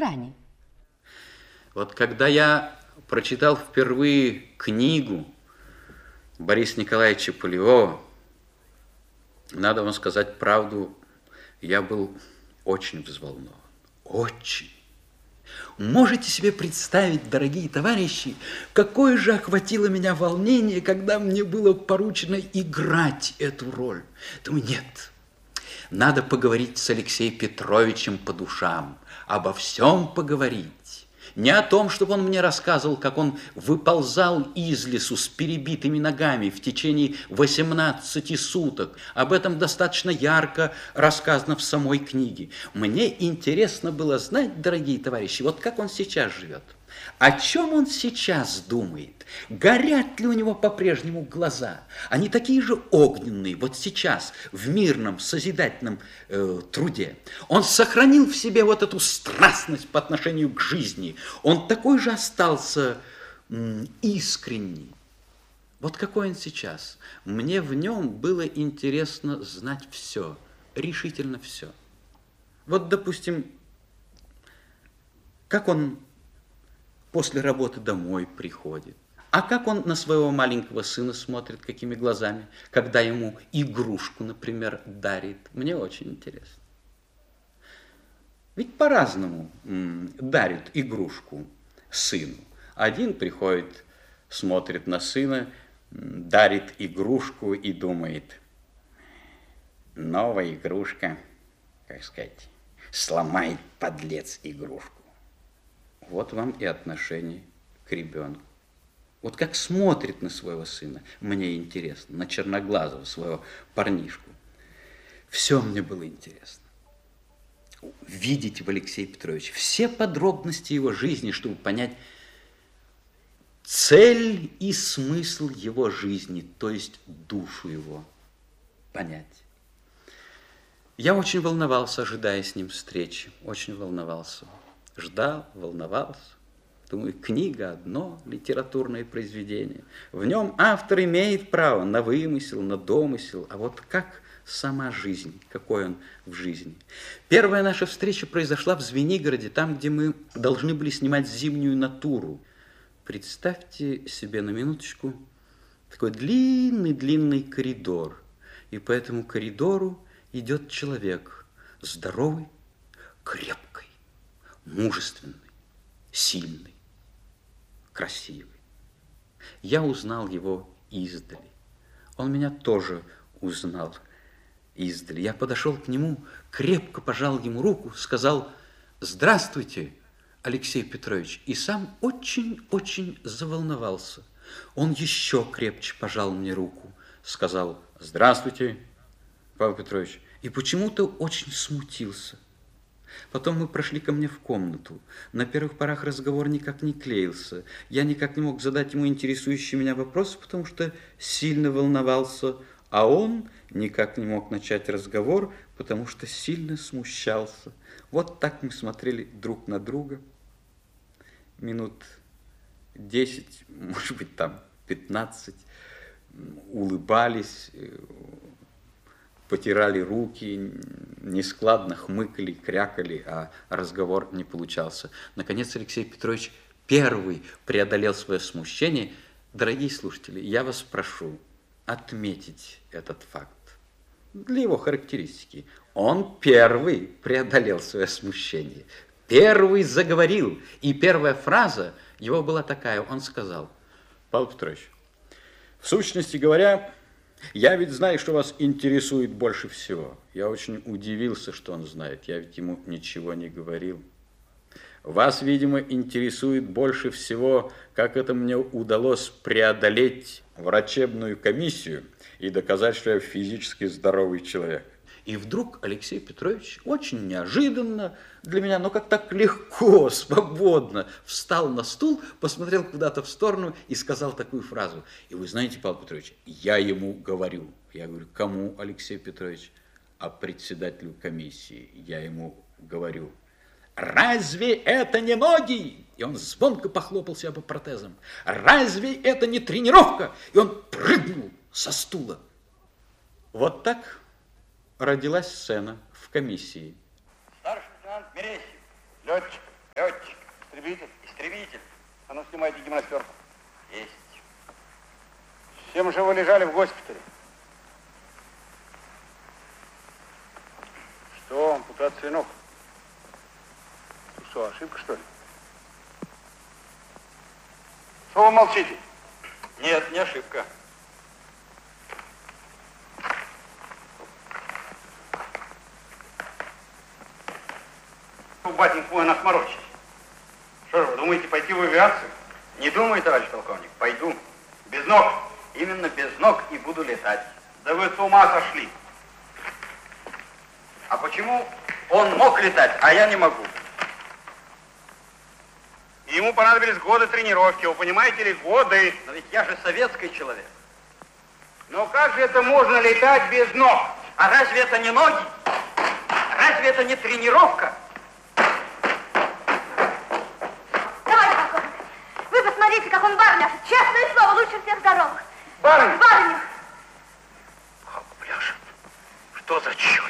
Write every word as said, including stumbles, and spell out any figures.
грани. Вот когда я прочитал впервые книгу Бориса Николаевича Полевого, надо вам сказать правду, я был очень взволнован. Очень. Можете себе представить, дорогие товарищи, какое же охватило меня волнение, когда мне было поручено играть эту роль. Думаю, нет, надо поговорить с Алексеем Петровичем по душам, обо всем поговорить. Не о том, чтобы он мне рассказывал, как он выползал из лесу с перебитыми ногами в течение восемнадцати суток. Об этом достаточно ярко рассказано в самой книге. Мне интересно было знать, дорогие товарищи, вот как он сейчас живет. О чем он сейчас думает? Горят ли у него по-прежнему глаза? Они такие же огненные, вот сейчас, в мирном, созидательном э, труде. Он сохранил в себе вот эту страстность по отношению к жизни. Он такой же остался м, искренний. Вот какой он сейчас. Мне в нем было интересно знать все, решительно все. Вот, допустим, как он после работы домой приходит. А как он на своего маленького сына смотрит, какими глазами, когда ему игрушку, например, дарит. Мне очень интересно. Ведь по-разному дарят игрушку сыну. Один приходит, смотрит на сына, дарит игрушку и думает, новая игрушка, как сказать, сломает подлец игрушку. Вот вам и отношение к ребенку. Вот как смотрит на своего сына, мне интересно, на черноглазого своего парнишку. Все мне было интересно. Видеть в Алексее Петровиче все подробности его жизни, чтобы понять цель и смысл его жизни, то есть душу его понять. Я очень волновался, ожидая с ним встречи, очень волновался. Ждал, волновался. Думаю, книга одно, литературное произведение. В нем автор имеет право на вымысел, на домысел. А вот как сама жизнь, какой он в жизни. Первая наша встреча произошла в Звенигороде, там, где мы должны были снимать зимнюю натуру. Представьте себе на минуточку такой длинный-длинный коридор. И по этому коридору идет человек здоровый, крепкий, мужественный, сильный, красивый. Я узнал его издали. Он меня тоже узнал издали. Я подошел к нему, крепко пожал ему руку, сказал: «Здравствуйте, Алексей Петрович», и сам очень-очень заволновался. Он еще крепче пожал мне руку, сказал: «Здравствуйте, Павел Петрович», и почему-то очень смутился. Потом мы прошли ко мне в комнату. На первых порах разговор никак не клеился. Я никак не мог задать ему интересующий меня вопрос, потому что сильно волновался, а он никак не мог начать разговор, потому что сильно смущался. Вот так мы смотрели друг на друга. Минут десять, может быть, там пятнадцать, улыбались, потирали руки, нескладно хмыкали, крякали, а разговор не получался. Наконец Алексей Петрович первый преодолел свое смущение. Дорогие слушатели, я вас прошу отметить этот факт. Для его характеристики. Он первый преодолел свое смущение. Первый заговорил. И первая фраза его была такая. Он сказал: «Павел Петрович, в сущности говоря, я ведь знаю, что вас интересует больше всего». Я очень удивился, что он знает. Я ведь ему ничего не говорил. «Вас, видимо, интересует больше всего, как это мне удалось преодолеть врачебную комиссию и доказать, что я физически здоровый человек». И вдруг Алексей Петрович очень неожиданно для меня, но как так легко, свободно, встал на стул, посмотрел куда-то в сторону и сказал такую фразу. И вы знаете, Павел Петрович, я ему говорю. Я говорю: кому, Алексей Петрович? А председателю комиссии. Я ему говорю: разве это не ноги? И он звонко похлопал себя по протезам. Разве это не тренировка? И он прыгнул со стула. Вот так родилась сцена в комиссии. Старший лейтенант Мересьев, летчик. Снимайте гимнастерку. Есть. С чем же вы лежали в госпитале? Что, ампутация ног? Что, ошибка, что ли? Что вы молчите? Нет, не ошибка. Батенька мой, нас морочить. Что же вы думаете, пойти в авиацию? Не думай, товарищ полковник, пойду. Без ног. Именно без ног и буду летать. Да вы с ума сошли. А почему он мог летать, а я не могу? Ему понадобились годы тренировки, вы понимаете ли, годы. Но ведь я же советский человек. Но как же это можно летать без ног? А разве это не ноги? Разве это не тренировка? Товарищ полковник, вы посмотрите, как он барыню, честное слово, лучше всех здоровых. Барыню? Барыню. Как пляшет. Что за черт?